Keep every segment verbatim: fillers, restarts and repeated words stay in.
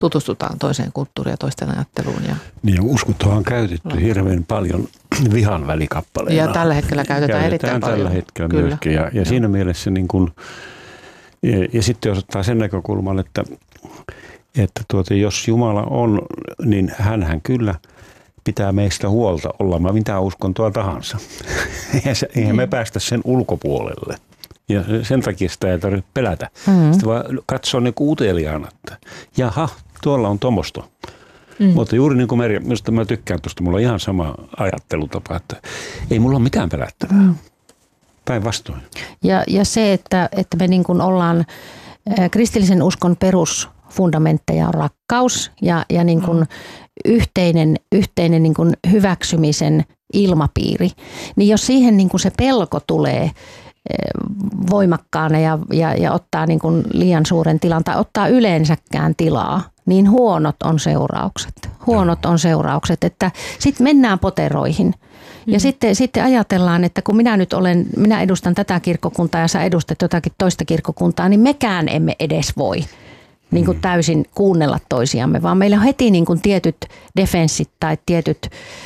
tutustutaan toiseen kulttuuriin ja toisten ajatteluun. Ja niin ja uskontoa on käytetty no. hirveän paljon vihan välikappaleena. Ja tällä hetkellä käytetään, käytetään erittäin tällä paljon. hetkellä Kyllä. myöskin. Ja, ja siinä mielessä niin kuin, ja, ja sitten jos ottaa sen näkökulman, että, että tuota, jos Jumala on, niin hänhän kyllä pitää meistä huolta, ollaan mitä uskontoa tahansa. Eihän me päästä sen ulkopuolelle. Ja sen takia sitä ei tarvitse pelätä. Mm-hmm. Sitten vaan katsoa niin uteliaana, että jaha, tuolla on tomosto. Mm. Mutta juuri niin kuin Merja, minusta mä tykkään tuosta, mulla on ihan sama ajattelutapa, että ei mulla ole mitään pelättävää. Mm. Päinvastoin. Ja, ja se, että, että me niin kuin ollaan kristillisen uskon perusfundamentteja on rakkaus ja, ja niin kuin mm. yhteinen, yhteinen niin kuin hyväksymisen ilmapiiri, niin jos siihen niin kuin se pelko tulee voimakkaana ja, ja, ja ottaa niin kuin liian suuren tilan tai ottaa yleensäkään tilaa, niin huonot on seuraukset. Huonot on seuraukset, että sitten mennään poteroihin. Ja mm. sitten, sitten ajatellaan, että kun minä nyt olen, minä edustan tätä kirkkokuntaa ja sä edustat jotakin toista kirkkokuntaa, niin mekään emme edes voi niin kuin täysin kuunnella toisiamme, vaan meillä on heti niin kuin tietyt defenssit tai tietyt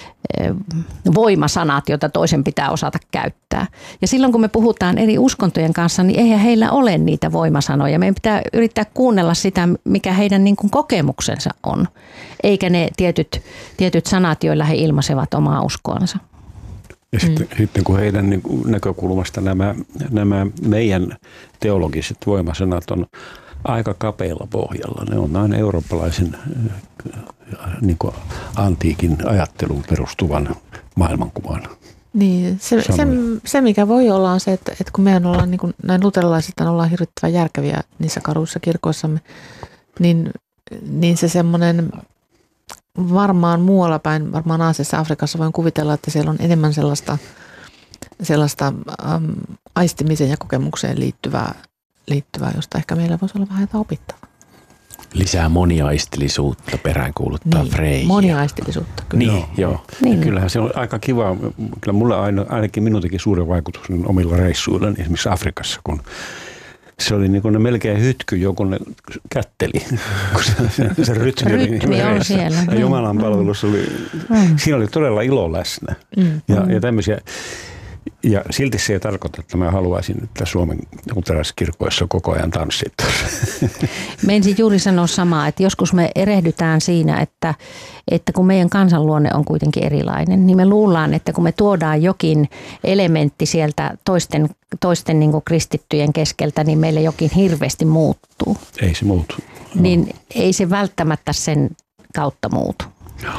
voimasanat, joita toisen pitää osata käyttää. Ja silloin kun me puhutaan eri uskontojen kanssa, niin eihän heillä ole niitä voimasanoja. Meidän pitää yrittää kuunnella sitä, mikä heidän niin kuin kokemuksensa on, eikä ne tietyt, tietyt sanat, joilla he ilmaisevat omaa uskoansa. Ja sitten, mm. sitten kun heidän niin kuin näkökulmasta nämä, nämä meidän teologiset voimasanat on aika kapealla pohjalla. Ne on aina eurooppalaisen niin kuin antiikin ajatteluun perustuvan maailmankuvan. Niin, se, se, se mikä voi olla on se, että, että kun meidän ollaan niin kuin, näin luterilaiset ollaan hirvittävän järkeviä niissä karuissa kirkoissamme, niin, niin se semmoinen varmaan muualla päin, varmaan Aasiassa, Afrikassa voin kuvitella, että siellä on enemmän sellaista, sellaista äm, aistimiseen ja kokemukseen liittyvää, liittyvää, josta ehkä meillä voisi olla vähän jotain opittavaa. Lisää moniaistillisuutta peräänkuuluttaa niin, Freija. Moniaistillisuutta, kyllä. Niin, joo. Niin. Kyllähän se on aika kiva. Kyllä mulle aina, ainakin minun teki suuren vaikutuksen omilla reissuilla, esimerkiksi Afrikassa, kun se oli niin kuin ne melkein hytky, joku ne kätteli, kun se, se rytmi oli rytmi on siellä. Ja Jumalan palvelus oli, mm. siinä oli todella ilo läsnä mm. ja, ja tämmöisiä. Ja silti se ei tarkoita, että mä haluaisin, että Suomen luterilaiskirkoissa koko ajan tanssittaisiin. Me ensin juuri sanoa samaa, että joskus me erehdytään siinä, että, että kun meidän kansanluonne on kuitenkin erilainen, niin me luullaan, että kun me tuodaan jokin elementti sieltä toisten, toisten niin kuin kristittyjen keskeltä, niin meille jokin hirveästi muuttuu. Ei se muutu. Niin no. Ei se välttämättä sen kautta muutu. Joo.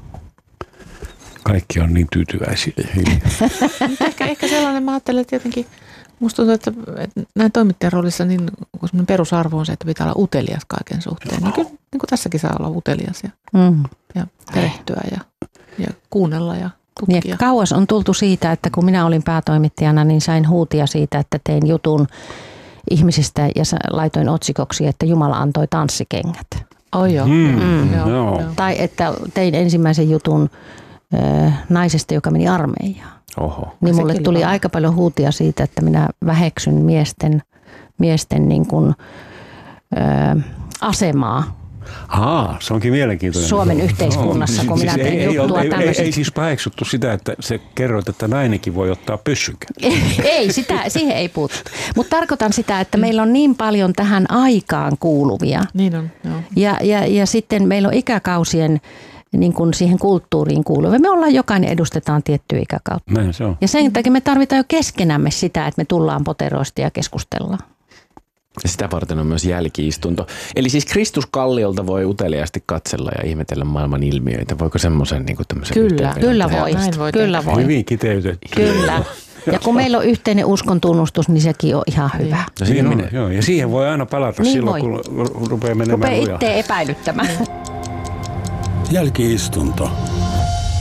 Kaikki on niin tyytyväisiä. ehkä, ehkä sellainen, mä ajattelen, että jotenkin musta tuntuu, että, että näin toimittajan roolissa niin kun perusarvo on se, että pitää olla utelias kaiken suhteen. Niin kyllä niin kuin tässäkin saa olla utelias ja, mm. ja perehtyä ja, ja kuunnella ja tutkia. Ja kauas on tultu siitä, että kun minä olin päätoimittajana, niin sain huutia siitä, että tein jutun ihmisistä ja laitoin otsikoksi, että Jumala antoi tanssikengät. Oh, joo. Mm. Mm. Joo, joo. Tai että tein ensimmäisen jutun naisesta, joka meni armeijaan. Oho. Niin mulle tuli vaan aika paljon huutia siitä, että minä väheksyn miesten, miesten niin kuin, ö, asemaa. Haa, se onkin mielenkiintoinen. Suomen yhteiskunnassa, no, kun siis minä tein ei, juttua ei, tämmöisestä. Ei, ei siis paheksuttu sitä, että se kerroit, että nainenkin voi ottaa pyssykän. Ei, ei sitä, siihen ei puuttu. Mutta tarkoitan sitä, että meillä on niin paljon tähän aikaan kuuluvia. Niin on, joo. Ja, ja, ja sitten meillä on ikäkausien niin kuin siihen kulttuuriin kuuluvia. Me ollaan, jokainen edustetaan tiettyä ikäkautta. Näin se on. Ja sen takia me tarvitaan jo keskenämme sitä, että me tullaan poteroista ja keskustellaan. Sitä varten on myös jälki-istunto. Eli siis Kristuskalliolta voi uteliaasti katsella ja ihmetellä maailman ilmiöitä. Voiko semmoisen niin kuin tämmöisen Kyllä, kyllä voi. voi. Kyllä voi. Hyvin kiteytetty. Kyllä. Ja kun meillä on yhteinen uskon tunnustus, niin sekin on ihan hyvä. No siihen on, joo. Ja siihen voi aina palata niin silloin, voi. Kun rupeaa menemään rupeaa lujaa. itse epäilyttämään. Jälki-istunto.